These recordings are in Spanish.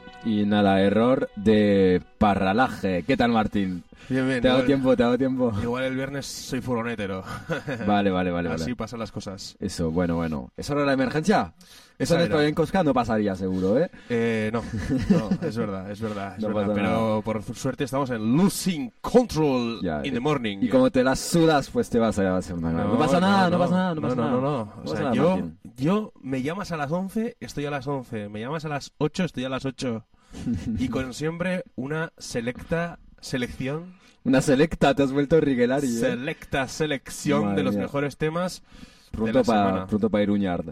Y nada, error de parralaje. ¿Qué tal, Martín? Bien, bien. ¿Te ha dado tiempo? ¿Te ha dado tiempo? Igual el viernes soy furgonetero. Vale. Así pasan las cosas. Eso, bueno. ¿Eso no era la emergencia? Eso en Esa era. esto en Cosca no pasaría, seguro, ¿eh? No, es verdad. No pasa Pero nada. por suerte estamos en Losing Control Ya, in the morning. Y como te las sudas, pues te vas a hacer una... No pasa nada. No. No O pasa sea, nada, Martín. yo me llamas a las 11, estoy a las 11. Me llamas a las 8, estoy a las 8. Y con siempre una selección, Una selecta, te has vuelto Riguelari, ¿eh? selección Madre de los mía. mejores temas de Pronto la semana. para Iruñard.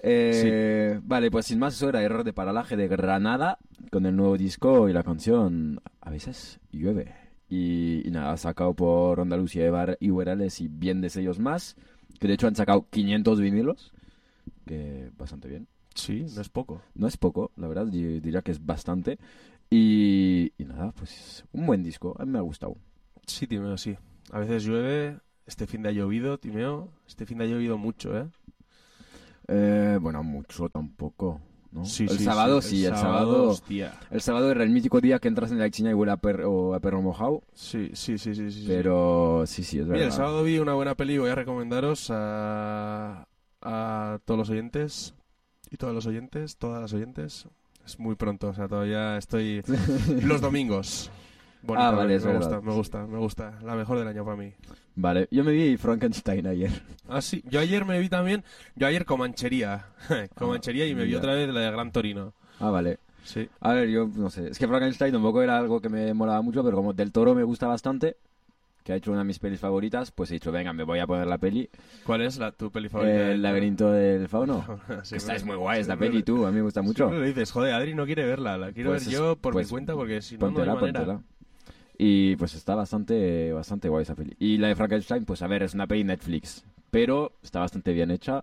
Vale, pues sin más, eso era Error de Paralaje de Granada con el nuevo disco y la canción A veces llueve. Y nada, sacado por Andalucía y Huerales y bien de sellos más, que de hecho han sacado 500 vinilos, que bastante bien. Sí, no es poco. No es poco, la verdad, diría que es bastante. Y nada, pues un buen disco, a mí me ha gustado. Sí, Timeo, sí. A veces llueve, este fin de ha llovido, Timeo. Este fin de ha llovido mucho, ¿eh? Bueno, mucho tampoco, ¿no? Sí, el sí, sábado sí. sí, El el sábado... hostia. El sábado era el mítico día que entras en la Ichiña y huele a perro mojado. Sí. Pero sí, es verdad. Mira, el sábado vi una buena peli y voy a recomendaros a todos los oyentes y todas las oyentes. Es muy pronto, o sea, todavía estoy... Los domingos. Bonita, Vale, es me verdad. gusta. La mejor del año para mí. Vale, yo me vi Frankenstein ayer. Ah, sí. Yo ayer me vi también... Yo ayer Comanchería. Comanchería y me vi ya. otra vez la de Gran Torino. Ah, vale. Sí. A ver, yo no sé. Es que Frankenstein tampoco era algo que me molaba mucho, pero como Del Toro me gusta bastante, que ha hecho una de mis pelis favoritas, pues he dicho, venga, me voy a poner la peli. ¿Cuál es tu peli favorita? El laberinto del fauno. Sí, Esta es muy siempre- guay, esta siempre peli, le- tú. A mí me gusta mucho. siempre le dices, joder, Adri no quiere verla. La quiero Pues ver es- yo por pues mi cuenta porque si no, no hay Póntela, manera. póntela. Y pues está bastante guay esa peli. Y la de Frankenstein, pues a ver, es una peli Netflix, pero está bastante bien hecha.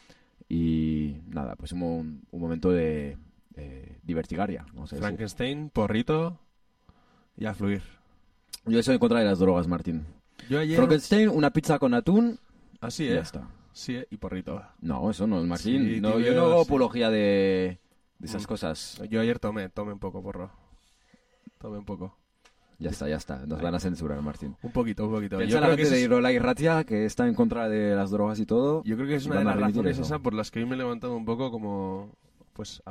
Y nada, pues un momento de divertigaria, vamos a decir. Frankenstein, porrito y a fluir. Yo soy en contra de las drogas, Martín. Yo ayer... Frankenstein, una pizza con atún, Así, y ¿eh? ya está. Sí, y porrito. No, eso no es Martín. Sí, No, tío, yo no hago sí. apología de esas cosas. Yo ayer tomé un poco, porro. Tomé un poco. Ya está. Nos van a censurar, Martín. Un poquito. Piensa Yo la creo que gente de ese es- Irola y Ratia, que está en contra de las drogas y todo. Yo creo que es y una de van a las remitir razones eso. esa por las que hoy me he levantado un poco como... Pues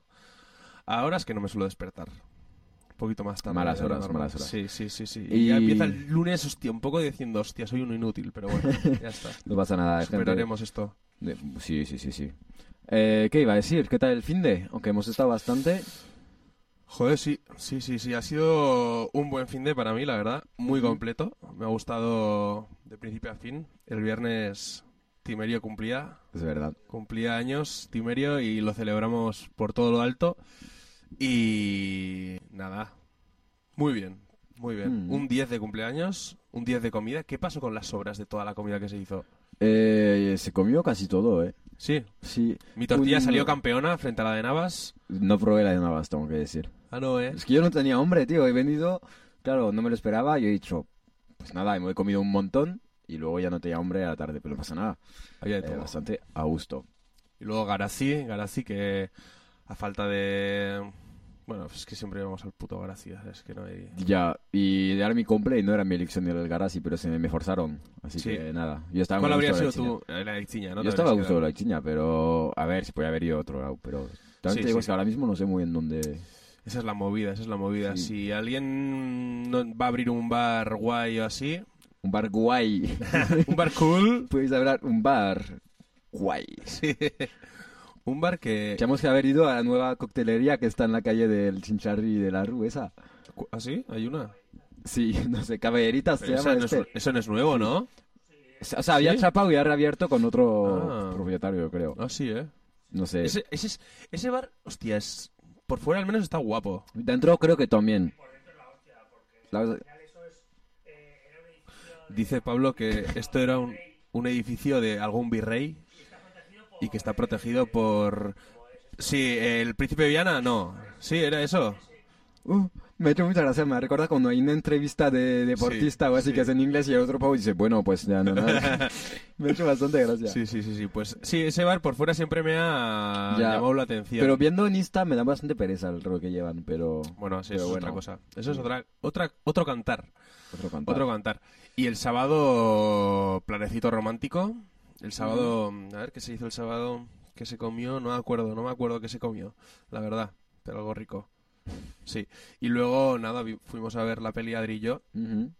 a horas que no me suelo despertar. Un poquito más tarde. Malas de lo horas, normal. malas horas. Sí. Y- Y ya empieza el lunes, hostia, un poco diciendo, hostia, soy uno inútil, pero bueno, ya está. No pasa nada, gente. Superaremos esto. Sí. ¿Qué iba a decir? ¿Qué tal el finde? Aunque hemos estado bastante. Joder, sí. Ha sido un buen fin de para mí, la verdad. Muy completo. Me ha gustado de principio a fin. El viernes Timerio cumplía Es verdad. años, Timerio, y lo celebramos por todo lo alto. Y nada, muy bien. Un 10 de cumpleaños, un 10 de comida. ¿Qué pasó con las sobras de toda la comida que se hizo? Se comió casi todo, ¿eh? Sí, Sí. mi tortilla Un- salió campeona frente a la de Navas. No probé la de Navas, tengo que decir. Ah, no, Es que yo no tenía hambre, tío. He venido, claro, no me lo esperaba y he dicho, pues nada, me he comido un montón y luego ya no tenía hambre a la tarde, pero no pasa nada. Había de todo. Bastante a gusto. Y luego Garazzi que a falta de... Bueno, es que siempre vamos al puto Garazzi, es que no hay... Ya, y era mi cumple y no era mi elección del Garasi, pero se me forzaron. Así Sí. que nada, yo estaba ¿Cuál muy a habría gusto sido de la Chiña. tú? La Ichiña, ¿no? Yo Te estaba a habrías gusto de quedado. la Chiña, pero a ver si podía haber ido a otro lado. Pero también Sí, te digo sí. es que ahora mismo no sé muy bien dónde. Esa es la movida. Sí. Si alguien va a abrir un bar guay o así, Un bar guay. un bar cool, Puedes hablar, un bar guay. un bar que... Tenemos que haber ido a la nueva coctelería que está en la calle del Chincharri de la Rue, esa. ¿Ah, sí? ¿Hay una? Sí, no sé, Caballeritas se Pero llama esa no este. eso no es nuevo, ¿no? O sea, había ¿Sí? chapado y ha reabierto con otro Ah. propietario, creo. Ah, sí, ¿eh? No sé. Ese bar, hostia, por fuera al menos está guapo. Dentro creo que también. La- Dice Pablo que esto era un edificio de algún virrey y que está protegido por... Sí, el príncipe de Viana, no. Sí, era eso. Me ha hecho mucha gracia, me recuerda cuando hay una entrevista de deportista o así que es en inglés y el otro pavo dice, bueno, pues ya no. Me ha hecho bastante gracia. Sí. Pues sí, ese bar por fuera siempre me ha llamado la atención. Pero viendo en Insta me da bastante pereza el rol que llevan, pero... Bueno, sí, pero eso es otra cosa. Eso es otro cantar. Otro cantar. Y el sábado, planecito romántico. El sábado, a ver, ¿qué se hizo el sábado? ¿Qué se comió? No me acuerdo qué se comió, la verdad. Pero algo rico. Sí. Y luego, nada, fuimos a ver la peli Adri y yo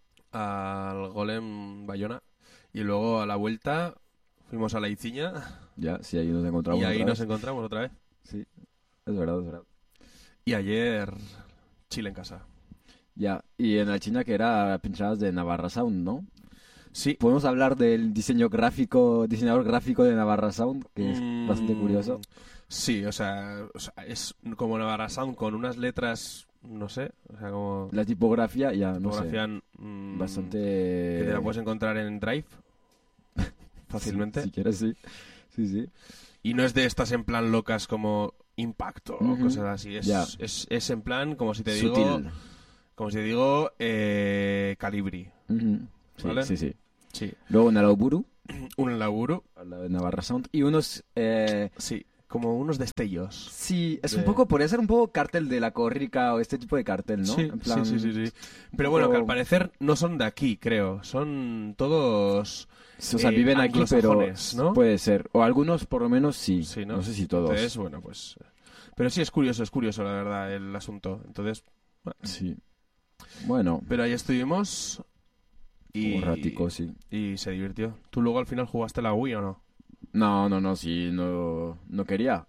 al Golem Bayona. Y luego a la vuelta fuimos a la Iciña. Ya, sí, ahí nos encontramos. Y ahí nos encontramos otra vez. Sí, es verdad. Y ayer, Chile en casa. Ya, y en la China que era pinchadas de Navarra Sound, ¿no? Sí. Podemos hablar del diseñador gráfico de Navarra Sound, que es bastante curioso. Sí, o sea, es como Navarra Sound con unas letras, no sé, o sea, como... La tipografía, ya, no tipografía, sé. Bastante... Que te la puedes encontrar en Drive fácilmente. Si quieres, sí. Sí. Y no es de estas en plan locas como Impacto o cosas así. Es en plan, como si te Sutil. digo, Calibri. ¿Vale? Sí. Luego un Alauburu. Un laburo. Al lado de Navarra Sound. Y unos... Sí, como unos destellos. Sí, es un poco, podría ser un poco cartel de la Corrica o este tipo de cartel, ¿no? Sí, En plan, sí. Pero bueno, que al parecer no son de aquí, creo. Son todos... O sea, viven aquí, pero ¿no? puede ser. O algunos por lo menos sí. Sí, ¿no? No sé si todos. Entonces, bueno, pues... Pero sí, es curioso, la verdad, el asunto. Entonces... Bueno. Sí. Bueno. Pero ahí estuvimos... Un ratico, sí. Y se divirtió. ¿Tú luego al final jugaste la Wii o no? No, sí, no quería.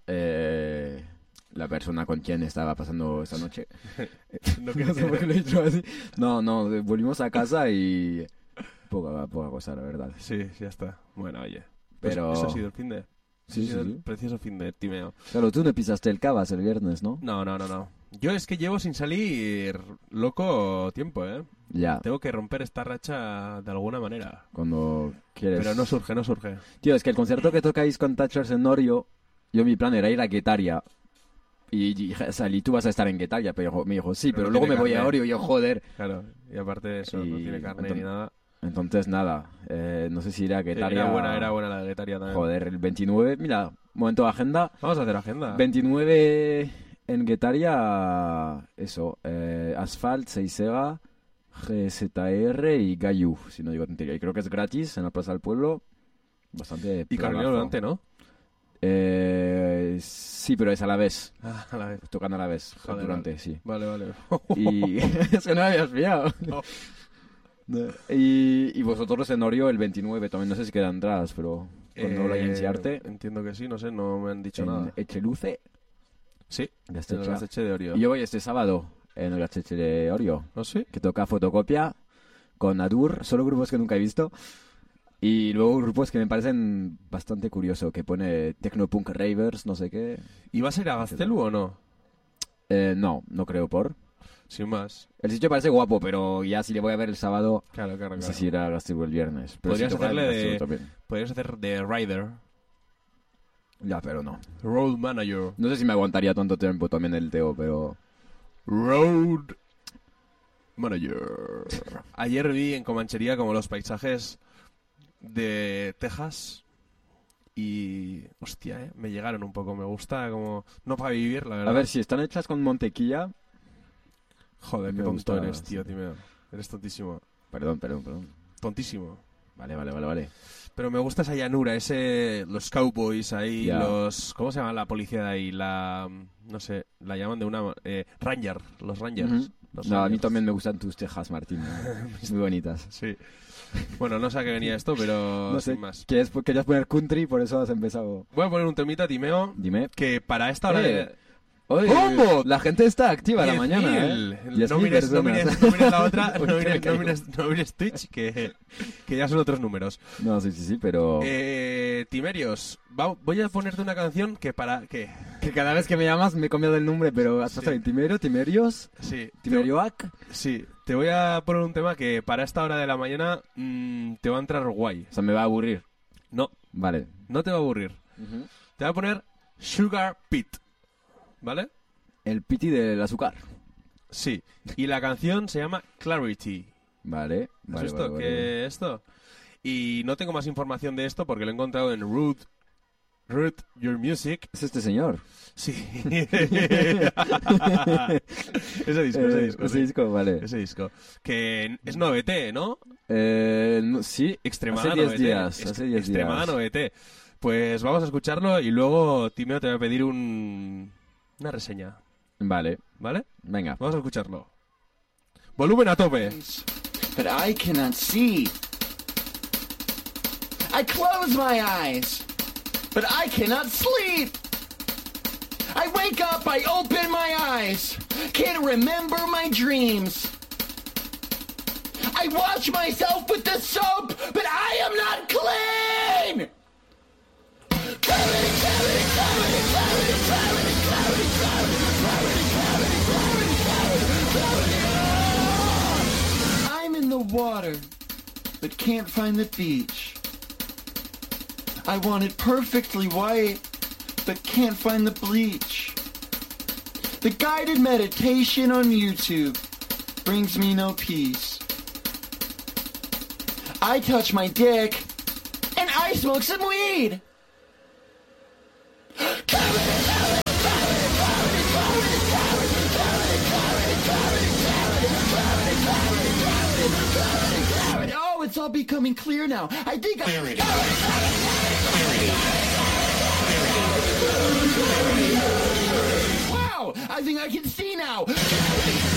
La persona con quien estaba pasando esta noche. No sé por qué lo he dicho así. No, volvimos a casa y... Poca cosa, la verdad. Sí, ya está. Bueno, oye. Pues pero... eso ha sido el fin de... Sí. El precioso fin de Timeo. Claro, tú no pisaste el Cavas el viernes, ¿no? No. Yo es que llevo sin salir loco tiempo, ¿eh? Ya. Tengo que romper esta racha de alguna manera. Cuando quieres. Pero no surge. Tío, es que el concierto que tocáis con Thatchers en Orio, mi plan era ir a Guetaria. Y salí, tú vas a estar en Guetaria, pero me dijo, sí, pero luego me voy a Orio y yo, joder. Claro, y aparte de eso, no tiene carne ni nada. Entonces, nada, no sé si iré a Guetaria. Era buena la Guetaria también. Joder, el 29, mira, momento de agenda. Vamos a hacer agenda. 29 en Guetaria, eso, Asphalt, Seisega, GZR y Gayu, si no digo tontería. Y creo que es gratis en la Plaza del Pueblo. Bastante. Y Carmelo Durante, ¿no? Sí, pero es a la vez. A la vez. Tocan a la vez. Joder, Durante, sí. Vale. Y es que no me habías pillado. No. Y vosotros en Orio el 29 también, no sé si quedan entradas, pero cuando lo hayan Arte. Entiendo que sí, no sé, no me han dicho nada. Echeluce. Sí, Gastecha. en el Gasteche de Orio. Y yo voy este sábado en el Gasteche de Orio. ¿Oh, sí? Que toca Fotocopia con Adur, solo grupos que nunca he visto. Y luego grupos que me parecen bastante curioso, que pone Tecnopunk Ravers, no sé qué. ¿Y vas a ir a Gaztelu o no? No creo por. Sin más. El sitio parece guapo, pero ya si le voy a ver el sábado, Claro. no sé si irá a Gaztelu el viernes. Pero Podrías si toca hacerle el también. Podrías hacer de Rider. Ya, pero no. Road Manager. No sé si me aguantaría tanto tiempo también el Teo, pero... Road Manager. Ayer vi en Comanchería como los paisajes de Texas y... Hostia, me llegaron un poco. Me gusta como... No para vivir, la verdad. A ver, si están hechas con mantequilla... Joder, qué me tonto gusta, eres, tío, sí. Timeo. Eres tontísimo. Perdón. Tontísimo. Vale. Pero me gusta esa llanura, los cowboys ahí, Ya. ¿cómo se llama la policía de ahí? No sé, la llaman de una... Ranger, los Rangers. Ujú. Los No, a mí Rangers. también me gustan tus Texas, Martín. Muy bonitas. Sí. Bueno, no sé a qué venía esto, pero No sé, sin más. querías poner country, por eso has empezado. Voy a poner un temita, Timeo, Dime. que para esta hora de... Oye, ¿Cómo? la gente está activa a la mañana, 10.000. 10.000 No mires personas. la otra, no Uy, mires Twitch, que ya son otros números. No, sí, pero... Timerios, voy a ponerte una canción que para... ¿Qué? Que cada vez que me llamas me he cambiado el nombre, pero has pasado en Timerios, Sí. Timerioac. Sí, te voy a poner un tema que para esta hora de la mañana te va a entrar guay. O sea, me va a aburrir. No, Vale. no te va a aburrir. Te voy a poner Sugar Pit, ¿vale? El piti del azúcar. Sí. Y la canción se llama Clarity. Vale, ¿Has vale, visto vale, que vale. esto? Y no tengo más información de esto porque lo he encontrado en Root Your Music. ¿Es este señor? Sí. Ese disco, Ese sí. disco, vale. Ese disco. Que es noveté, ¿no? Sí, Extremada hace 10 noveté. días. Hace 10 Extremada días. noveté. Pues vamos a escucharlo y luego, Timeo, te voy a pedir una reseña. Vale, ¿Vale? venga. Vamos a escucharlo. Volumen a tope. But I cannot see. I close my eyes, but I cannot sleep. I wake up, I open my eyes, can't remember my dreams. I wash myself with the soap, but I am not clean. I'm in the water, but can't find the beach. I want it perfectly white, but can't find the bleach. The guided meditation on YouTube brings me no peace. I touch my dick, and I smoke some weed. Oh, it's all becoming clear now. I think Wow, I think I can see now.